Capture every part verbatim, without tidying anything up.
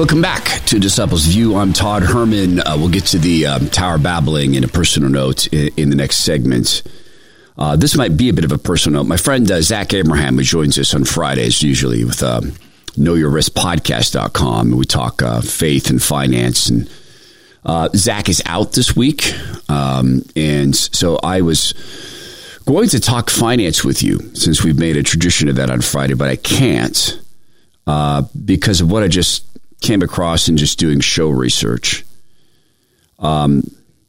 Welcome back to Disciples View. I'm Todd Herman. Uh, we'll get to the um, Tower Babbling in a personal note in, in the next segment. Uh, this might be a bit of a personal note. My friend uh, Zach Abraham, who joins us on Fridays, usually with uh, know your risk podcast dot com. We talk uh, faith and finance. And uh, Zach is out this week. Um, and so I was going to talk finance with you since we've made a tradition of that on Friday, but I can't uh, because of what I just came across in just doing show research. Um,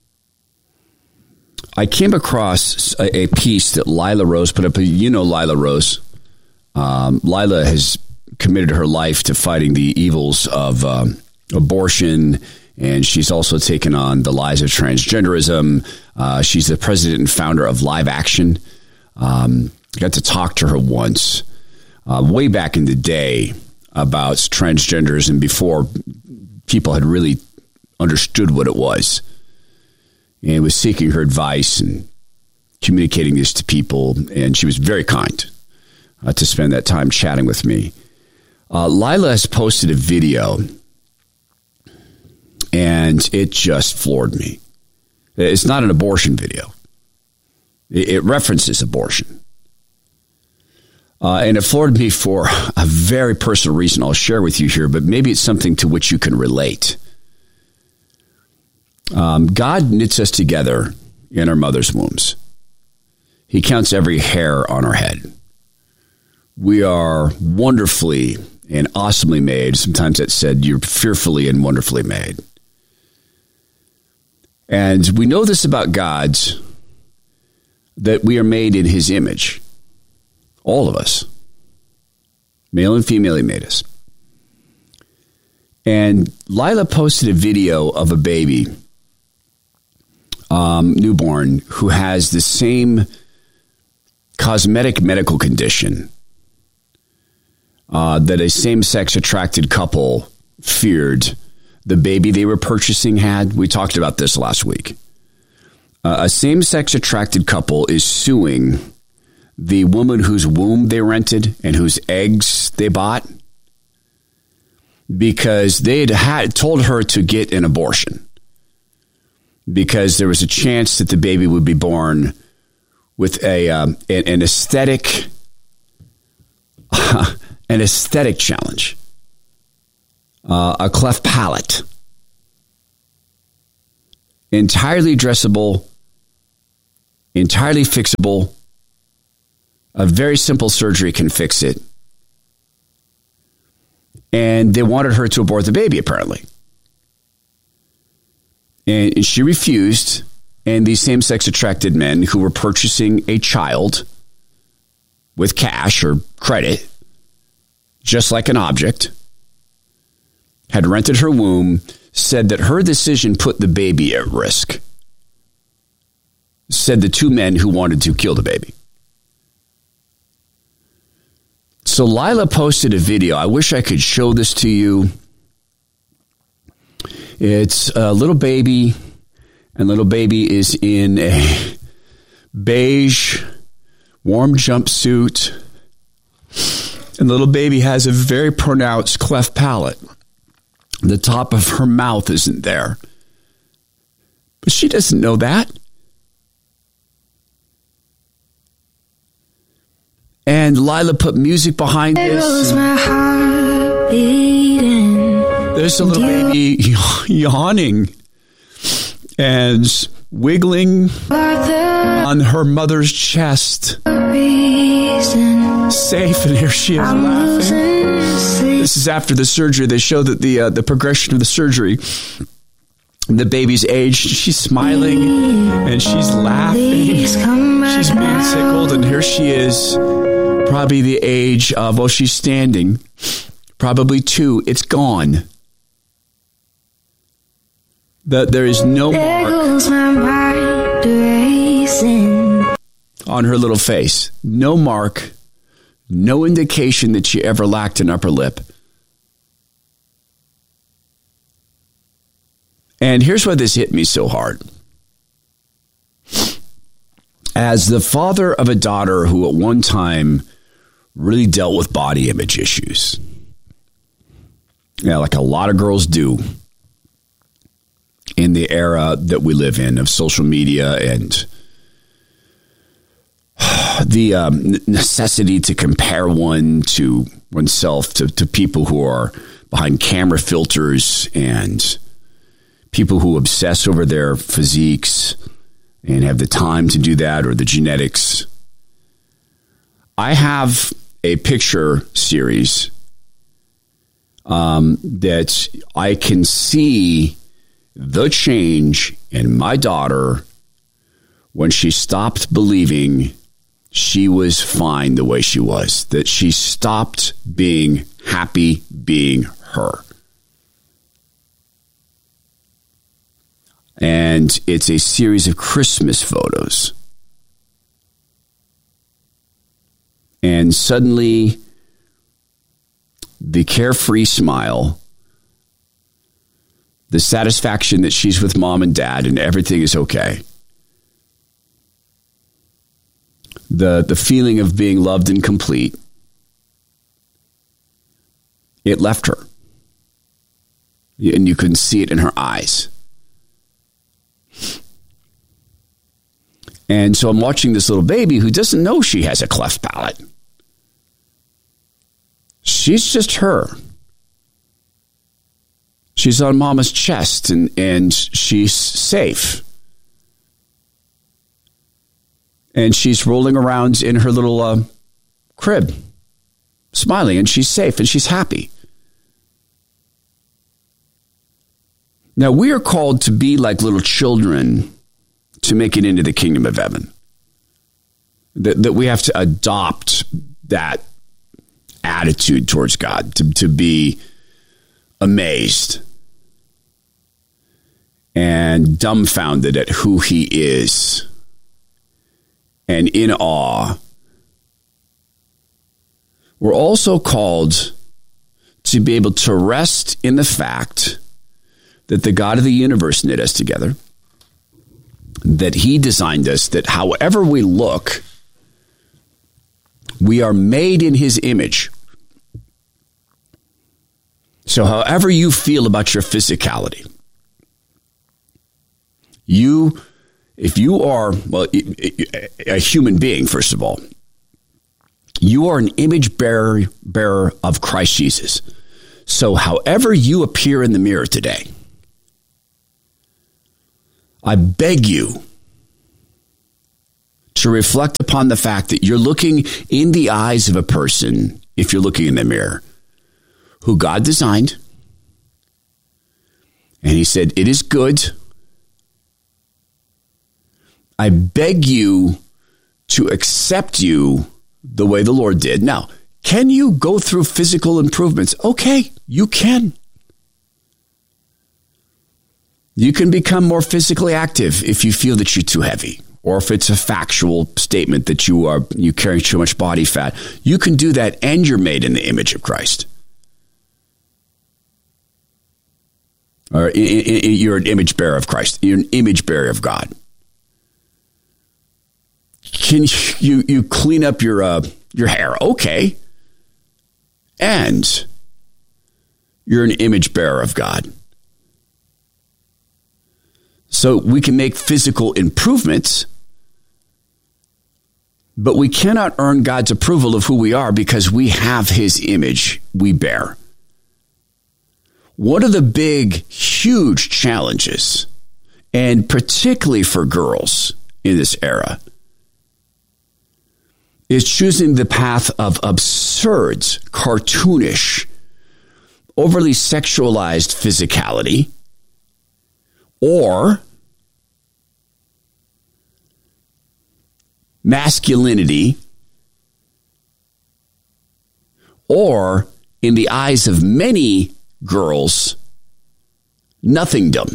I came across a, a piece that Lila Rose put up. You know Lila Rose. Um, Lila has committed her life to fighting the evils of um, abortion, and she's also taken on the lies of transgenderism. Uh, she's the president and founder of Live Action. Um, I got to talk to her once, uh, way back in the day, about transgenders and before people had really understood what it was. And was seeking her advice and communicating this to people. And she was very kind uh, to spend that time chatting with me. Uh, Lila has posted a video, and it just floored me. It's not an abortion video. It, it references abortion. Uh, and it floored me for a very personal reason I'll share with you here, but maybe it's something to which you can relate. Um, God knits us together in our mother's wombs. He counts every hair on our head. We are wonderfully and awesomely made. Sometimes it's said you're fearfully and wonderfully made. And we know this about God, that we are made in his image. All of us. Male and female, he made us. And Lila posted a video of a baby, um, newborn, who has the same cosmetic medical condition uh, that a same-sex attracted couple feared the baby they were purchasing had. We talked about this last week. Uh, a same-sex attracted couple is suing the woman whose womb they rented and whose eggs they bought because they had, had told her to get an abortion because there was a chance that the baby would be born with a um, an, an aesthetic an aesthetic challenge, uh, a cleft palate, entirely dressable, entirely fixable. A very simple surgery can fix it. And they wanted her to abort the baby, apparently. And she refused. And these same-sex attracted men who were purchasing a child with cash or credit, just like an object, had rented her womb, said that her decision put the baby at risk. Said the two men who wanted to kill the baby. So Lila posted a video. I wish I could show this to you. It's a little baby, and little baby is in a beige, warm jumpsuit. And little baby has a very pronounced cleft palate. The top of her mouth isn't there. But she doesn't know that. And Lila put music behind this. My heart beating. There's a little baby yawning and wiggling on her mother's chest. Safe, and here she is laughing. This is after the surgery. They show that the uh, the progression of the surgery. The baby's aged. She's smiling and she's laughing. She's being tickled, and here she is. Probably the age of, well, she's standing. Probably two. It's gone. The, there is no mark on her little face. No mark. No indication that she ever lacked an upper lip. And here's why this hit me so hard. As the father of a daughter who at one time really dealt with body image issues, Yeah, like a lot of girls do in the era that we live in of social media and the um, necessity to compare one to oneself to, to people who are behind camera filters and people who obsess over their physiques and have the time to do that or the genetics. I have a picture series um, that I can see the change in my daughter when she stopped believing she was fine the way she was, that she stopped being happy being her. And it's a series of Christmas photos. And suddenly, the carefree smile, the satisfaction that she's with mom and dad and everything is okay. The, the feeling of being loved and complete, it left her. And you couldn't see it in her eyes. And so I'm watching this little baby who doesn't know she has a cleft palate. She's just her. She's on mama's chest and, and she's safe. And she's rolling around in her little uh, crib, smiling, and she's safe and she's happy. Now, we are called to be like little children to make it into the kingdom of heaven. That, that we have to adopt that attitude towards God, to, to be amazed and dumbfounded at who he is and in awe. We're also called to be able to rest in the fact that the God of the universe knit us together, that he designed us, that however we look, we are made in his image. So however you feel about your physicality, you, if you are, well, a human being, first of all, you are an image bearer, bearer of Christ Jesus. So however you appear in the mirror today, I beg you to reflect upon the fact that you're looking in the eyes of a person, if you're looking in the mirror, who God designed. And he said, it is good. I beg you to accept you the way the Lord did. Now, can you go through physical improvements? Okay, you can. You can become more physically active if you feel that you're too heavy, or if it's a factual statement that you are you carry too much body fat. You can do that, and you're made in the image of Christ. Or you're an image bearer of Christ. You're an image bearer of God. Can you you clean up your uh, your hair? Okay, and you're an image bearer of God. So we can make physical improvements, but we cannot earn God's approval of who we are because we have his image we bear. One of the big, huge challenges, and particularly for girls in this era, is choosing the path of absurd, cartoonish, overly sexualized physicality, or masculinity, or in the eyes of many girls, nothingdom.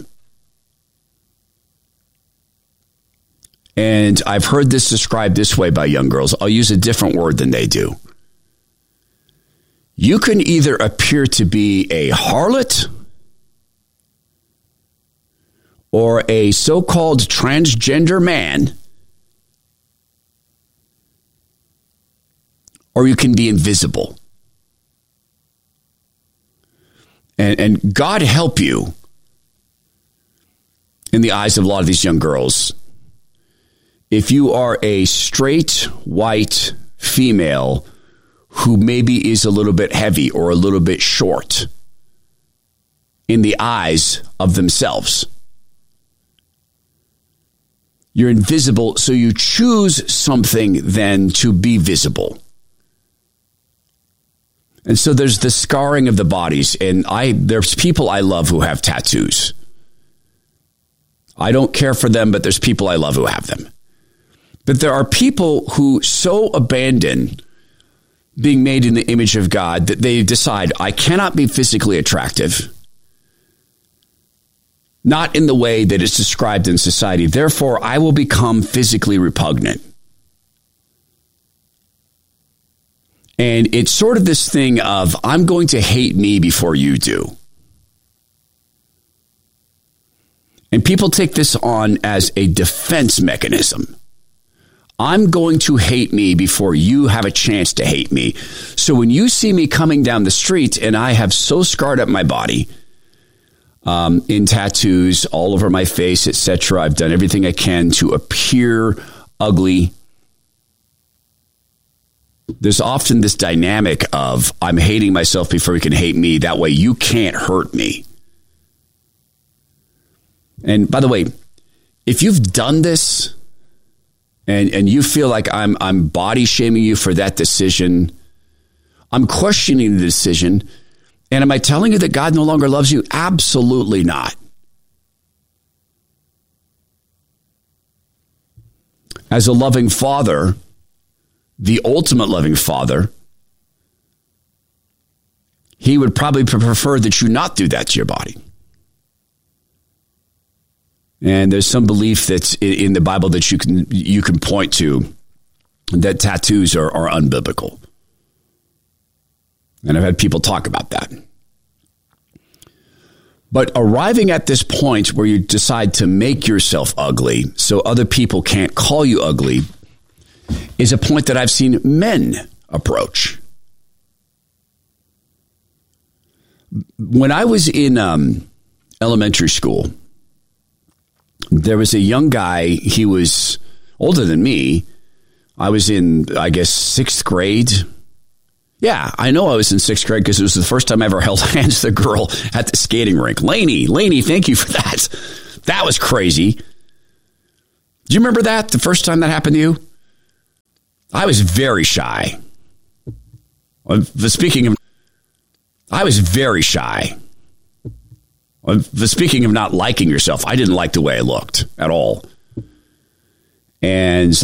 And I've heard this described this way by young girls. I'll use a different word than they do. You can either appear to be a harlot or a so-called transgender man, or you can be invisible. And, and God help you in the eyes of a lot of these young girls. If you are a straight white female who maybe is a little bit heavy or a little bit short in the eyes of themselves, you're invisible, so you choose something then to be visible. And so there's the scarring of the bodies. And I there's people I love who have tattoos. I don't care for them, but there's people I love who have them. But there are people who so abandon being made in the image of God that they decide, I cannot be physically attractive. Not in the way that it's described in society. Therefore, I will become physically repugnant. And it's sort of this thing of, I'm going to hate me before you do. And people take this on as a defense mechanism. I'm going to hate me before you have a chance to hate me. So when you see me coming down the street and I have so scarred up my body, um, in tattoos all over my face, et cetera, I've done everything I can to appear ugly. There's often this dynamic of I'm hating myself before you can hate me. That way you can't hurt me. And by the way, if you've done this and, and you feel like I'm I'm body shaming you for that decision, I'm questioning the decision. And am I telling you that God no longer loves you? Absolutely not. As a loving father, the ultimate loving father, he would probably prefer that you not do that to your body. And there's some belief that's in the Bible that you can you can point to that tattoos are, are unbiblical. And I've had people talk about that. But arriving at this point where you decide to make yourself ugly so other people can't call you ugly is a point that I've seen men approach. When I was in um, elementary school, there was a young guy. He was older than me. I was in, I guess, sixth grade. Yeah, I know I was in sixth grade because it was the first time I ever held hands with a girl at the skating rink. Lainey, Lainey, thank you for that. That was crazy. Do you remember that, the first time that happened to you? I was very shy. Speaking of, I was very shy. Speaking of not liking yourself, I didn't like the way I looked at all. And